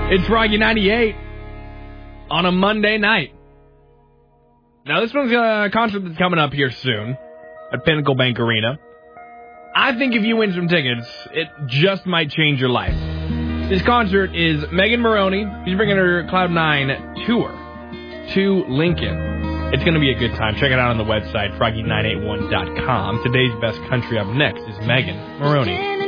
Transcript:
It's Froggy 98 on a Monday night. Now, this one's a concert that's coming up here soon at Pinnacle Bank Arena. I think if you win some tickets, it just might change your life. This concert is Megan Moroney. She's bringing her Cloud9 tour to Lincoln. It's going to be a good time. Check it out on the website, froggy981.com. Today's best country up next is Megan Moroney.